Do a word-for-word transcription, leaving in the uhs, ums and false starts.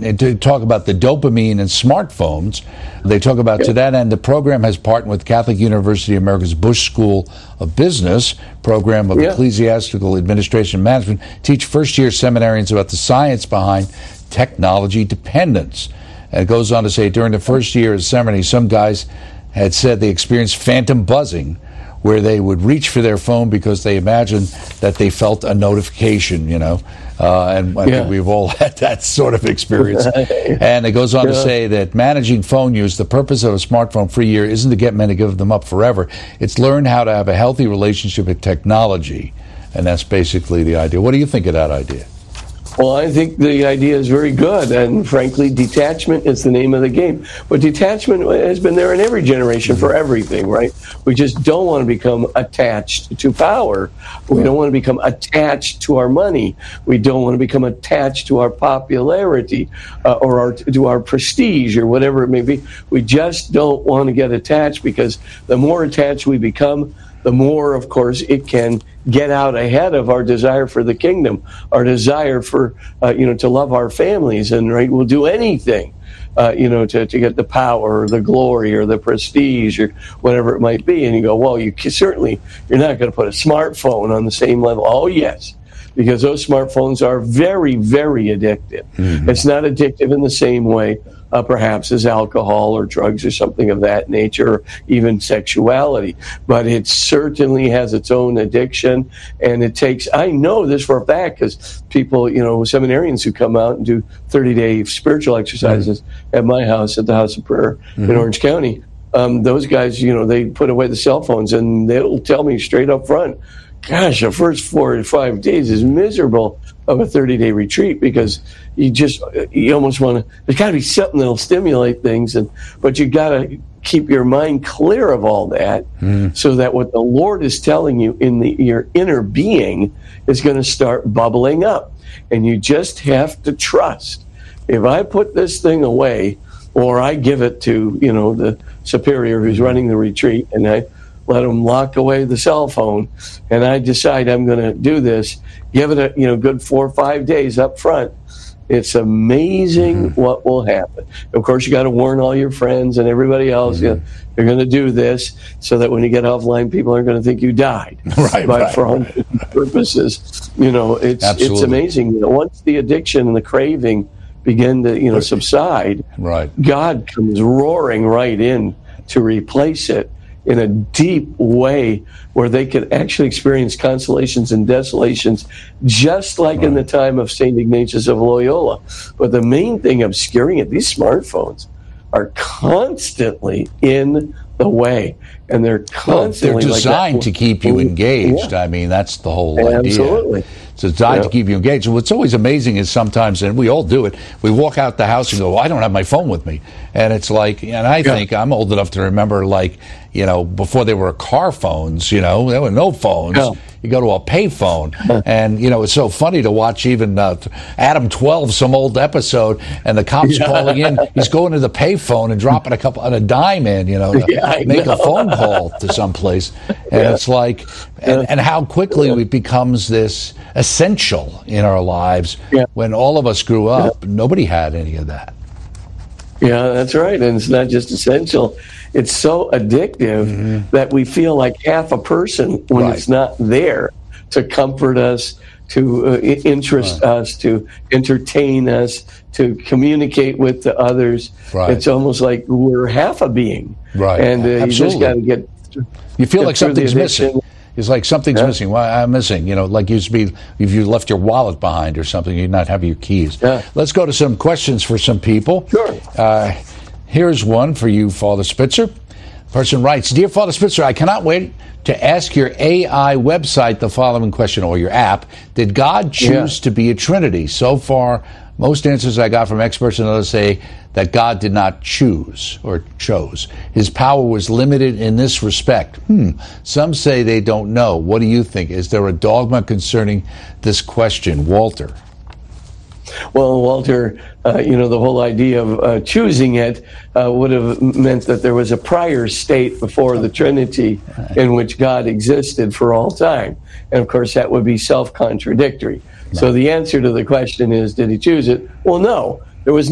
and, and to talk about the dopamine and smartphones, they talk about yeah. to that end, the program has partnered with Catholic University of America's Bush School of Business program of yeah. Ecclesiastical Administration and Management, teach first-year seminarians about the science behind technology dependence. And it goes on to say, during the first year of seminary, some guys had said they experienced phantom buzzing, where they would reach for their phone because they imagined that they felt a notification, you know. Uh, and I yeah. think we've all had that sort of experience. And it goes on yeah. to say that managing phone use, the purpose of a smartphone-free year isn't to get men to give them up forever. It's learn how to have a healthy relationship with technology. And that's basically the idea. What do you think of that idea? Well, I think the idea is very good, and frankly, detachment is the name of the game. But detachment has been there in every generation for everything, right? We just don't want to become attached to power. We don't want to become attached to our money. We don't want to become attached to our popularity uh, or our, to our prestige or whatever it may be. We just don't want to get attached, because the more attached we become, the more, of course, it can get out ahead of our desire for the kingdom, our desire for, uh, you know, to love our families, and right, we'll do anything, uh, you know, to, to get the power or the glory or the prestige or whatever it might be. And you go, well, you certainly, you're not going to put a smartphone on the same level. Oh, yes, because those smartphones are very, very addictive. Mm-hmm. It's not addictive in the same way, Uh, perhaps as alcohol or drugs or something of that nature, or even sexuality. But it certainly has its own addiction, and it takes, I know this for a fact, because people, you know, seminarians who come out and do thirty-day spiritual exercises mm-hmm. at my house, at the House of Prayer mm-hmm. in Orange County, um, those guys, you know, they put away the cell phones, and they'll tell me straight up front, gosh, the first four to five days is miserable of a thirty-day retreat, because you just, you almost want to, there's got to be something that'll stimulate things, and but you got to keep your mind clear of all that mm. so that what the Lord is telling you in the, your inner being is going to start bubbling up. And you just have to trust. If I put this thing away, or I give it to, you know, the superior who's running the retreat, and I let them lock away the cell phone, and I decide I'm going to do this, give it a, you know, good four or five days up front, it's amazing mm-hmm. what will happen. Of course, you got to warn all your friends and everybody else, mm-hmm. you know, you're going to do this, so that when you get offline, people aren't going to think you died. Right, but right, for all right. purposes, you know, it's Absolutely. it's amazing. You know, once the addiction and the craving begin to, you know, subside, right. God comes roaring right in to replace it in a deep way, where they can actually experience consolations and desolations, just like right. in the time of Saint Ignatius of Loyola. But the main thing obscuring it, these smartphones are constantly in the way, and they're constantly well, they're designed like to keep you engaged. Yeah. I mean, that's the whole Absolutely. idea. It's designed yeah. to keep you engaged. And what's always amazing is sometimes, and we all do it, we walk out the house and go, well, I don't have my phone with me. And it's like, and I yeah. think I'm old enough to remember, like, you know, before there were car phones, you know, there were no phones. Yeah. You go to a pay phone. And, you know, it's so funny to watch even uh, Adam twelve, some old episode, and the cop's yeah. calling in. He's going to the pay phone and dropping a couple on a dime in, you know, to yeah, make know. a phone call to someplace. And yeah. it's like, and, and how quickly it becomes this essential in our lives. Yeah. When all of us grew up, yeah. nobody had any of that. Yeah, that's right. And it's not just essential. It's so addictive mm-hmm. that we feel like half a person when right. it's not there to comfort us, to uh, interest right. us, to entertain us, to communicate with the others. Right. It's almost like we're half a being. Right. And uh, you just got to get You feel get like something's missing. It's like something's yeah. missing. Well, I'm missing. You know, like used to be if you left your wallet behind or something, you'd not have your keys. Yeah. Let's go to some questions for some people. Sure. Uh, here's one for you, Father Spitzer. Person writes, Dear Father Spitzer, I cannot wait to ask your A I website the following question, or your app. Did God choose yeah. to be a Trinity? So far, most answers I got from experts and others say that God did not choose or chose. His power was limited in this respect. Hmm. Some say they don't know. What do you think? Is there a dogma concerning this question? Walter. Well, Walter, uh, you know, the whole idea of uh, choosing it uh, would have meant that there was a prior state before the Trinity in which God existed for all time. And, of course, that would be self-contradictory. No. So the answer to the question is, did he choose it? Well, no. There was